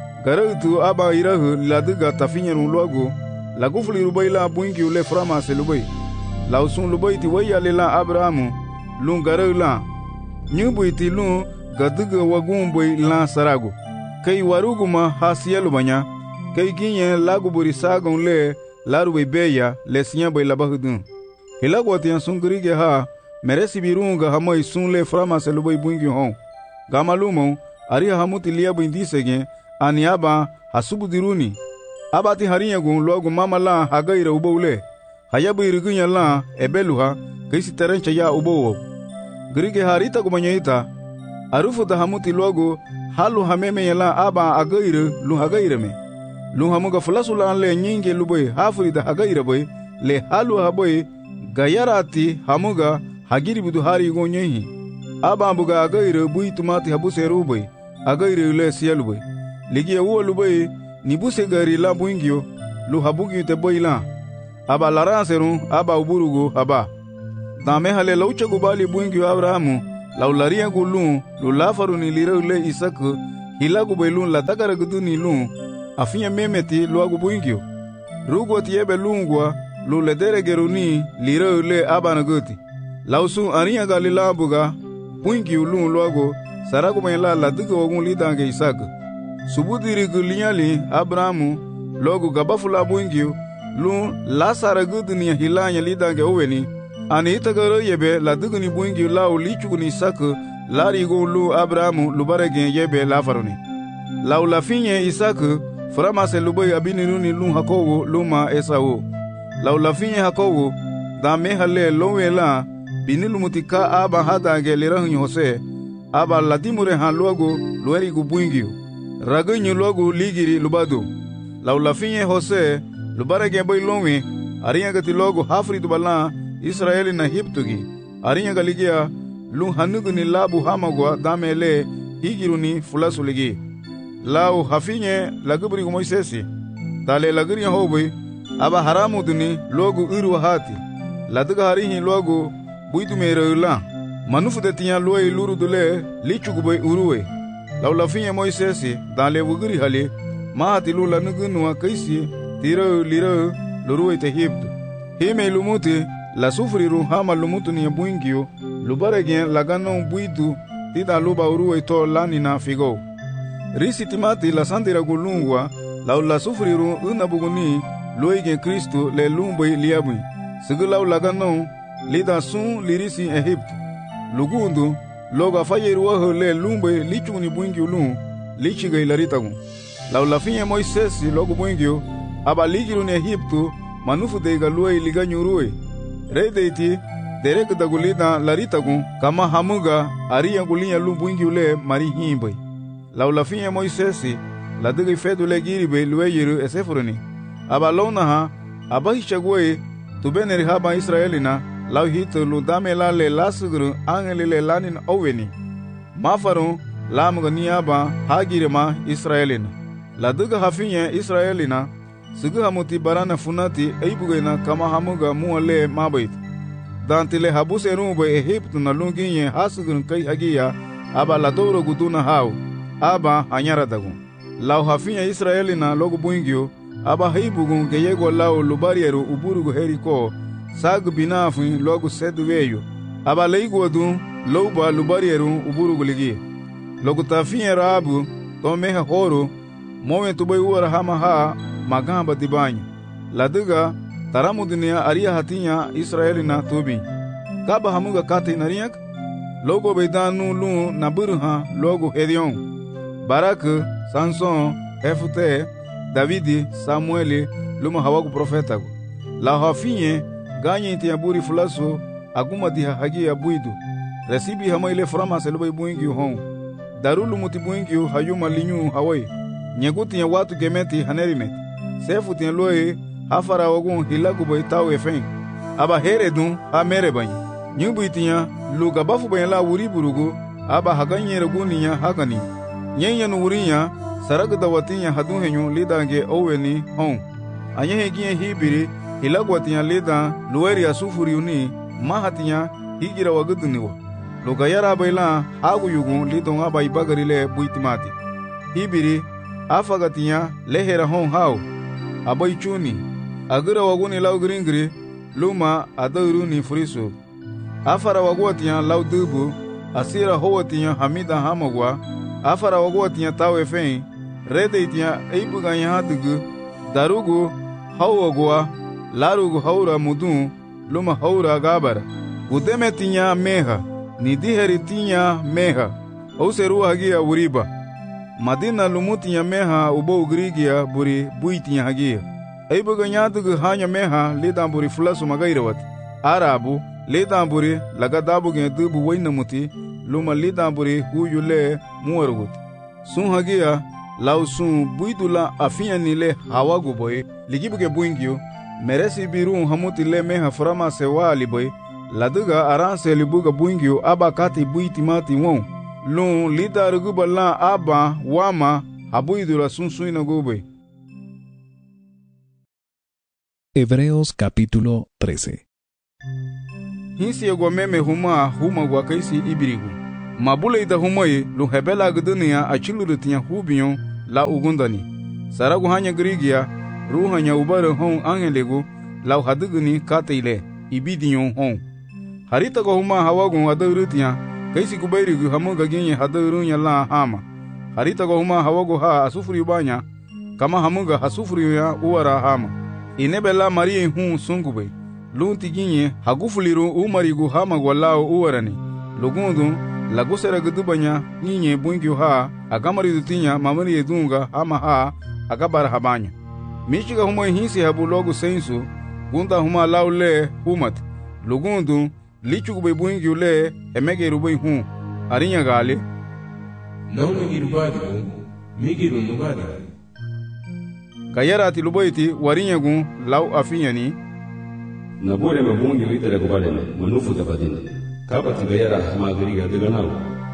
Garudu aba irahu laduga tafinye nuluago lagufuli rubai la buingyo le frama se lubai. Lau sun lubai ti waya lela Abrahamu lu garu la nyubu iti lu gaduga wagumboi la sarago. Kai waruguma hasielu banya. Kai ginye lagu buri sagon le larubai beya le sinya bai labahudun. Hilagwati yan sungurige ha meresi birunga hamai sun le frama selubai buingi hon. Gamalumo ariha hamuti liabu indisege aniaba hasubu diruni. Abati harinya gun logu mama la hagaira uboule. Hayabu irigunya la ebeluha kaisi terencha ya ubowo. Grige harita gumanyaita arufu da hamuti logo halu hameme yala aba agaire lu hagaire me lu hamuga fulasu la le nyinge luboy hafuri da hagaire boy le halu haboy gayarati hamuga hagiri budu hari gonyehi aba buga agaire bui tumati habuse ruboy agaire le sielu boy ligie wo luboy nibuse gari la buingyo lu habugi te boy la aba laranseru aba uburugo aba Dame hale laucha gubali buingi Abrahamu, laularia gulun, lulafaru ni lirau le Isaku, hilagu belun la takara gudu ni lun, afinya memeti luagu buingi. Rugo tiebe lungwa, luledere geruni, lirau le abanaguti. Lausun aria galila buga, buingi lun luago, saragu mela la duga wagun lidange Isaku. Subudiri gulinyali Abrahamu, logo gabafula buingi, lun la saragudu ni hilanya lidange oweni, ani itagaro yebe la duguni buingi lau lichuguni Isaku, lari go lu Abrahamu lubaregen yebe la faroni. Lau la finye Isaku, Framase lubai abiniruni lun hakowo luma Esau. Lau la finye hakowo, da mehale lowe la, binilumutika aba hadange lirahun Jose, aba latimure han luago lueri gu buingi. Ragunyu luago ligiri lubado. Lau la finye Jose, lubaregen boy lowe, ariangati luago hafri dubala, Israeli na hiptugi, ariangaligia, lun hanuguni labu hamagwa damele, higiruni fulasuligi. Lau hafinye lagubri gu Moisesi, tale laguri hobi, aba haramu duni logo uru hati, laduga harihi logo buitu mereula, manufu de tiyan loe luru dule lichugube uruwe. Lau lafinye Moisesi, tale wuguri hali, mahati lula nugunua kaisi, tiro liro luruwe te hiptu. Hime lumuti, la sufriru hama lumutu ni buingio, lubaregen lagano buitu, tida luba uruwe to lanina figo. Risi timati la sandira gulungwa, lau la sufriru unabuguni, loigen Kristo le lumboi liabui. Sigilau lagano, lida sun lirisi Egypt. Lugundu, loga fayeruaho le lumboi lichuni buingio lun, lichiga ilaritagun. Lau la finye Moisesi logo buingio, aba ligiruni Egyptu, manufu deiga luei liganyurue. Rei deiti, derek dagulida laritagun, kama hamuga, aria gulinya lumbuingio le mari himbai. Lau la finye Moisesi, la digi fedu le giribe lueyiru esefuruni. Aba launaha, aba hishagwe, tubeneri haba Israelina, lau hito ludame la le lasuguru angeli le lanin oweni. Mafarun, lamuga niaba hagirima Israelina. La diga hafinye Israelina, sugu hamuti barana funati eibugena kama hamuga muale mabait. Dantile habuse rumbe Egyptu na lunginye hasugurun kai hagia, aba la doro guduna hau. Aba hanyara dagun. Lau hafinya Israelina logo buingio, aba heibugun geyego lau lubarieru uburugu heriko, sagu binafin logo seduweyo. Aba leiguadun, louba lubarieru uburugu ligi. Logo tafinya rabu, tomeha horo, mowen tubay uara hama haa, magamba dibanyo. Laduga, taramudunia aria hatinya Israelina tubi. Kaba hamuga kate nariyak? Logo beidanu lu naburuha logo hedion. Barak, Samson, Efute, Davidi, Samueli, luma hawagu profetagu. La hafinye, ganye inti yaburi fulaso, aguma diha hagi ya buidu. Resibi hama ile frama selubai buingi hon. Darulu muti buingi hayuma linyu hawai. Nyeguti ya watu gemeti hanerimet. Sefu tiya loe, hafara wagun hilagu bai tau efen. Aba heredun, ha merebanyi. Nyubu itiya, luga bafu bayan la wuri burugu, aba haganye reguni ya hagani. Nyenya nuwurinya, saragu dawatinya hadun henyu lidange oweni hon. Anyehe gie hibiri, hilagwatinya lidan lueri ya sufuriuni, mahatinya higira waguduniwa. Luga yara baila hagu yugun lidon aba ibagarile buitimati. Hibiri, afagatinya lehera hon hau. Aba ichuni, agira waguni lau gringri, luma adauruni furisu. Afara wagwatinya lau dubu, asira howatinya hamida hamagwa, afara wagwatinya tawe fein, rede itinya eibuga yahadugu, darugu hawagwa, larugu haura mudun, luma haura gabara. Gudeme tinya meha, nidiheri tinya meha, ouseru hagia uriba. Madina lumutinya meha ubo ugrigia buri buitinya hagia. Eibuga yahadugu hanya meha lidan buri fulasu magairawati. Arabu, lidan buri lagadabu gen dubu wainamuti, luma lidan buri huyule muwaruguti. Sun hagia, lau sun buidula afinya nile hawagu boy, ligibuge buingio, meresi birun hamuti le meha frama sewa aliboy, laduga aranse libuga buingio aba kati buiti mati won, lun lida ruguba la aba wama habuidula sun suina gube. Hebreos capítulo trece. hinsi gwa meme huma huma gwa kaisi ibirigu. Mabule ida humoy lu hebela gdenia achilurutinya hubiyon la ugundani. Saragu hanya grigia ruhanya ubare hon angelegu la hadugni kateile ibidiyon hon. Harita go huma hawagun adurutinya kaisi kubairigu hamuga genye hadurunya la hama. Harita go huma hawago ha asufuri banya kama hamuga hasufuri ya uwara hama. Inebela marie hun sungube lunti ginye hagufuliru umarigu hama gwalao uwarani. Lugundu lagusera gudubanya nyinye bungyu ha agamari dutinya mamari edunga hama ha agabara habanya. Michiga huma hinsi habu logu sensu gunda huma laule humat. Lugundu lichugube bungyu le emege rubay hun arinya gali Nau migiru badi gu migiru nubadi Kayarati lubayti warinya gu lau afinyani Nabure mabungi witere kubalene manufu tabadine kabati gayara magriga deganau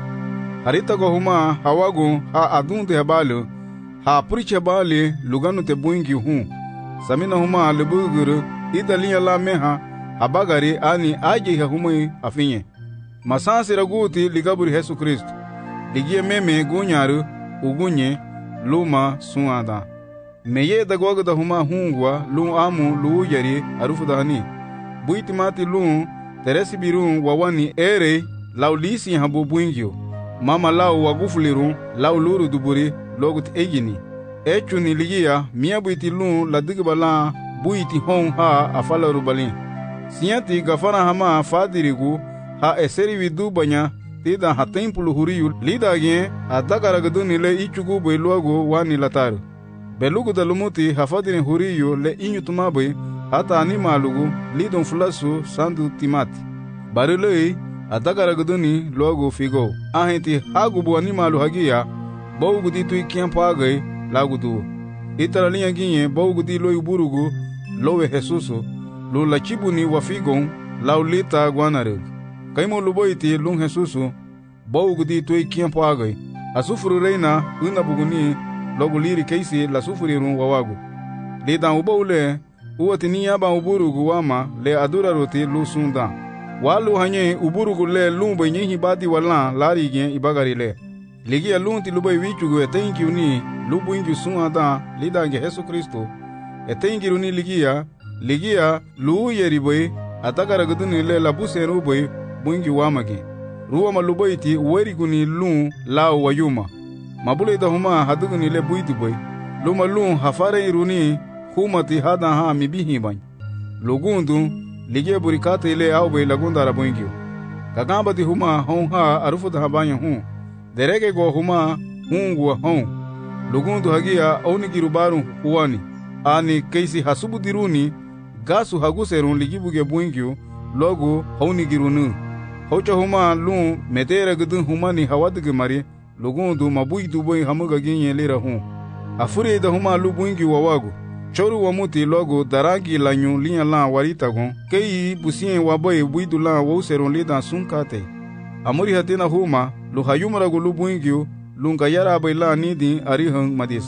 Harita go huma hawagu ha adunte habalu ha puriche bali luganu te bungi hun samina huma lebuguru idalinya la meha habagari ani aje ha humai afinye masansi raguti ligaburi Yesu Kristo ligie meme gunyaru ugunye luma suada meye dagwaga da huma hungwa lu amu lu yari arufu dahani buitimati lu teresi birun wawani ere laulisi habu buingyo mama lau wagufuliru lau luru duburi logut egini echuni ligia mia buiti lu ladigbala buiti hon ha afala rubalin Sinyati gafana hama fadirigu ha eseri vidu banya tida ha tempulu huriyu lida gen adagara gaduni le ichugu beluago wani lataru. Belugu dalumuti hafadini huriyu le inyutumabe hata animalugu lidon fulasu sandu timati. Barilei adagara gaduni luago figo. Ahenti hagubu animalu hagia baugu di tui kiampagai lagudu. Itara linya ginye baugu di loi burugu lowe Jesusu. Lu la chibuni wafigon laulita guanareg. Kaimo luboiti lung Jesusu baugudi tui kiampo agai. Asufuru reina una buguni logu liri keisi la sufurirun wawagu. Lidan ubaule uwatini yaba uburugu wama le adura roti lu sunda. Walu hanye uburugu le lumbe nyehi badi walan lari gen ibagari le. Ligia lunti lubai wichugu etenki uni lubu ingi sunada lidange Yesu Kristo. Etenki uni ligia Ligia lu yeriboy atakara guduni le labuse ruboy bungi wamagi ruwa malubayti weriguni lu lao wayuma mabule da huma haduguni le buiduboy luma lu hafare iruni humati hada ha mibihi bany lugundu ligia burikate le awbe lagunda rabungio kagamba di huma hon ha arufu da habanya hu derege go huma hungu hon lugundu hagia onigirubaru huani ani keisi hasubudiruni gasu haguserun ligibuge buingyo logo haunigirunu hocha huma lu medera gudun humani hawadige mari logundu mabuidu boy hamuga ginye lera hu afure da huma lu buingyo wawago choru wamuti logo daragi lanyu linya la warita gon kei busien waboy buidu la woserun lidan sunkate amuri hatina huma lu hayumara go lu buingyo lunga yara bayla nidi arihang madisa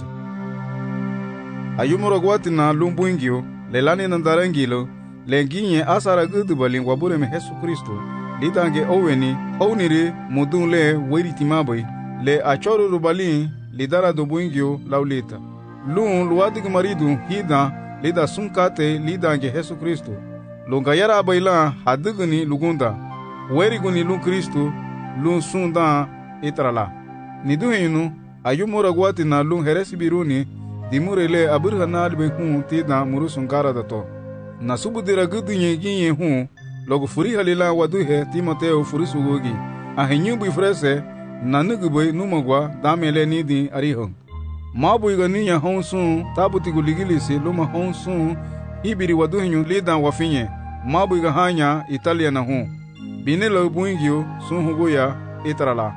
ayumara gwatina lu buingyo lelani nandarangilo lenginye asara gudubalin wabure me Yesu Kristo lidange oweni hauniri mudun le weritimaboy le achoru rubalin lidara do buingyo laulita lun luadig maridu hida lida sunkate lidange Yesu Kristo longa yara baila hadugni lugunda weriguni lu Kristo lu sunda itrala niduhinu ayumura gwatina lu heresi biruni dimurele aburhana be hu tida murusun gara dato nasubudira gudunye ginye hu logo furi halila waduhe Timoteo furisugogi ahenyu bu frese nanuguboy numagwa damele nidi arihon mabu iganinya honsun tabuti guligilisi luma honsun ibiri waduhenyu lidan wafinye mabu igahanya Italia na hu binelo buingyo sunhugoya itrala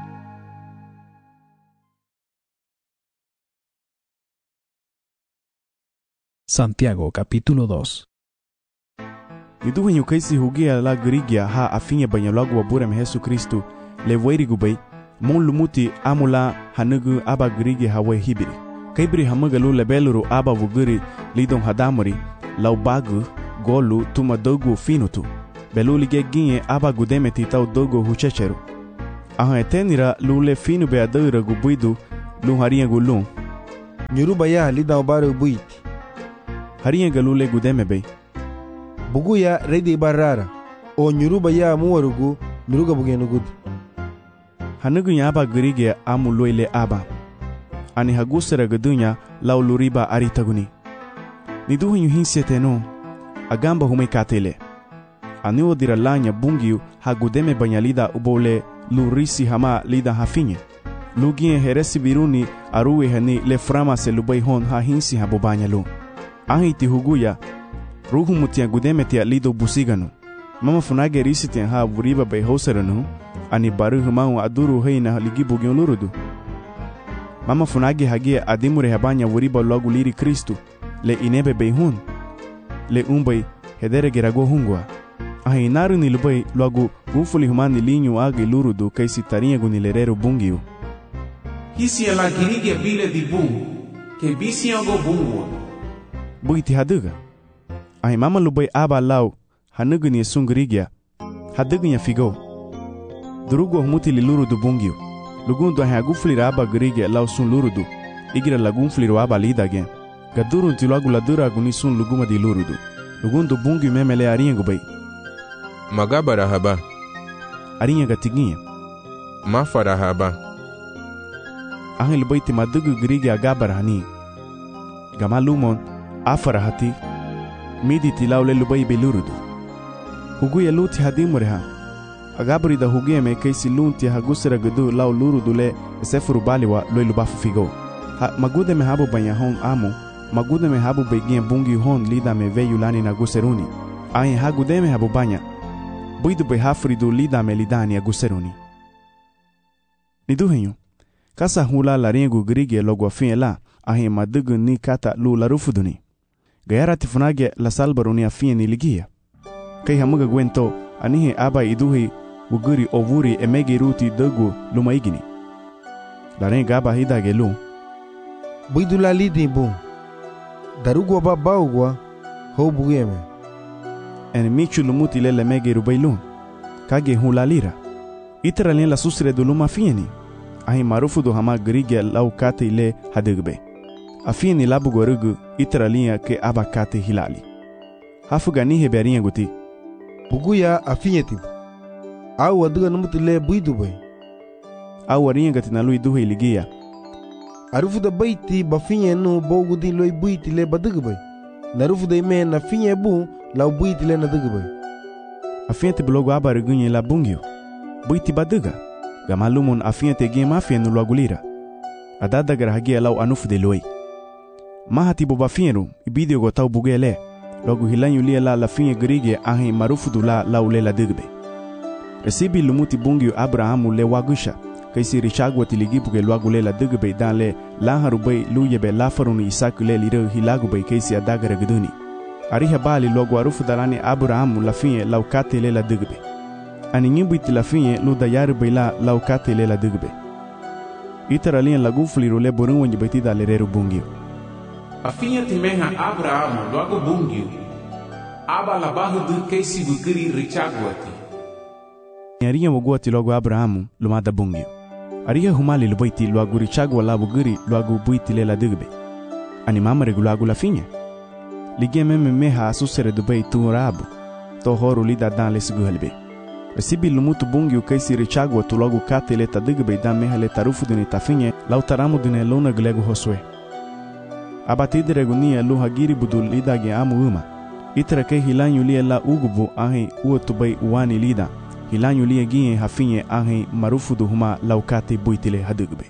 Santiago capítulo dos. Niduhenyu kaisi hugia la grigia ha afinye banyalagu waburem Yesu Kristo le weirigubay mon lumuti amula hanugu aba grigia hawe hibiri kaibri hamagalu lebeluru aba wuguri lidon hadamuri lau bagu golu tuma dogu finutu belulige ginye aba gudeme titau dogo huchecheru. Aha etenira lule finu be adira gubuidu lu harinha gulum. Nyuruba ya lida obare buiti. Harinha galule gudeme be. Bugu ya redi barara. O nyuruba ya muwarugu nuruga bugenu gud. Hanugu ya aba grige amu loile aba. Ani hagusera gadunya lau luriba aritaguni. Niduhu yuhinse teno. Agamba hume katele. Ani odira lanya bungiu hagudeme banyalida ubole lurisi hama lida hafinye. Lugie heresi viruni aruwe hani le frama se lubai hon ha hinsi ha bobanyalu. Ahiti huguya ruhu mutia gudeme tia lido busiganu. Mama funage risiten ha vuriba bai hoseranu ani baru humau aduru heina ligi bugion lurudu. Mama funage hagia adimure habanya vuriba logu liri Kristu le inebe bai hun le umbai hedere gerago hungwa. Ahi naru ni lubai logu gufuli humani linyu agi lurudu kaisi tarinha gunilerero bungiu. Hisi ala girige bile di bungu, ke bisi ango bungu. Buiti haduga. Ahi mama lubai aba lau hanugu ni sungrigia. Haduga nya figo. Durugo humuti li lurudu bungiu. Lugundu ahi agufuli aba grigia lau sun lurudu. Igira lagunfuli aba lida gen. Gadurun ti logu ladura guni sun luguma di lurudu. Lugundu bungiu memele arinha gubai. Magabara haba. Arinha gatiginha. Mafara haba. Ahil baiti madugu grigi agabara hani. Gamalumon afara hati. Midi tilaule lubai belurudu. Huguya luti hadimureha. Agabari da huguya me kaisi lunti hagusera gudu lau lurudu le sefuru baliwa loi lubafu figo. Ha magude me habu banya hon amu. Magude me habu begien bungi hon lida me veyu lani na guseruni. Ahin hagude me habu banya. Buidu be hafridu lida me lidani a guseruni. Niduhenyo. Kasa hula laringu grige logo afin la ahi madugu ni kata lu larufuduni. Gayara tifunage la salbaruni afin ni ligia. Kai hamuga gwento anihe aba iduhi uguri ovuri emegi ruti dogu lumaigini. Larenga aba hidage lu. Buidula lidi bu. Darugwa babaugwa ho bugeme. En michu lumuti lele megi rubailu. Kage hula lira. Itera lien la susre du luma fieni. Ahi marufu do hama grige lau kate ile hadugbe. Afini labu gorugu itera linha ke aba kate hilali. Hafuga nihe berinha guti. Buguya afinye tibu. Au waduga numuti le buidu bay. Au warinha gati na lui duhe iligia. Arufu da baiti bafinye nu bogu di loi buiti le badugu bay. Narufu da ime na finye bu lau buiti le nadugu bay. Afinye tibu logo aba regunye la bungio. Buiti baduga. Gamalumon afinha tegie mafia no lagulira. Adada garahagia lau anufu de loi. Mahati bobafinheru ibidio gotau bugele. Logo hilanyu lia la lafinha grige ahi marufu du la lau lela digbe. Recibi lumuti bungio Abrahamu le wagusha. Kaisi richagwa tiligibuge lwagulela digbe dan le laharubay luyebe lafaruni isaku le liro hilagubay kaisi adagara guduni. Ariha bali logo arufu dalani Abrahamu lafinha lau kate lela digbe. Ani nyimbuiti lafinye lu dayari baila lau kate lela digbe. Itara lian lagufliru le borun wanyi baitida lereru bungio. Afinha timeha Abrahamu logo bungio. Aba labahu du keisi bukiri richagwati. Ariha waguati logo Abrahamu lumada bungio. Ariha humali lubaiti logo richagwa la bugiri logo buiti lela digbe. Ani mama regulagu lafinye. Ligia meme meha asusere dubai turabu. Tohoru lida dan le siguhelbe. Recibi lumutu bungi u kaisi richagwa tu logo kate le tadigbe dan meha le tarufu dune tafinye lau taramu dune luna glegu hoswe. Abatide regunia lu hagiri budul lida ge amu uma. Itra ke hilanyu lia la ugubu ahi uotubai uwani lida. Hilanyu lia gie hafinye ahi marufu du huma lau kate buitile hadigbe.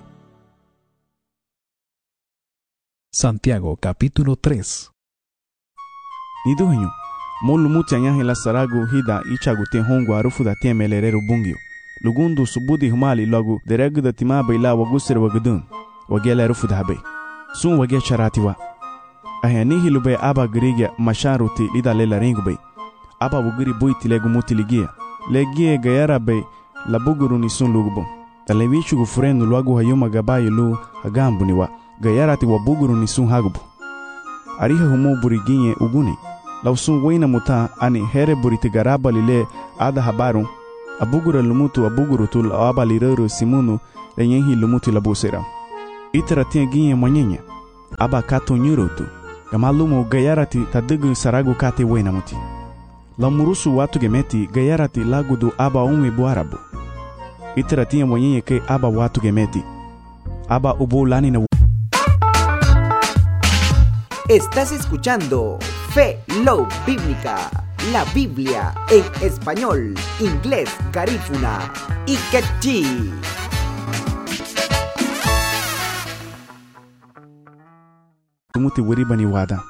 Santiago capítulo tres. Niduhenyo. Molu muti anyahi la saragu hida ichagu te hongu arufu da te melereru bungio. Lugundu subudi humali logu deregu da timabe ila wagusir wagudun. Wagele arufu da habe. Sun wage charatiwa. Ahanihi lube aba girigia masharuti lida lela ringube. Aba wugiri buiti legu muti ligia. Legie gayara be labuguru ni sun lugubo. Talevichu gufurenu luagu hayuma gabayi lu hagambuniwa. Gayarati wabuguru ni sun hagubu. Ariha humu buriginye uguni. lausun waina muta ani here buriti garaba lile ada habaru abugura lumutu abugurutul aba lirero simunu lenyehi lumutu labusera itara tinha ginha manyenha aba kato nyurotu gamalumu gayarati tadugu saragu kate waina muti lamurusu watu gemeti gayarati lagudu aba umwe buarabu itara tinha manyenha ke aba watu gemeti aba ubo lani na. Estás escuchando Fe Love Bíblica, la Biblia en español, inglés, garífuna y quechí. Tumuti wari bani wada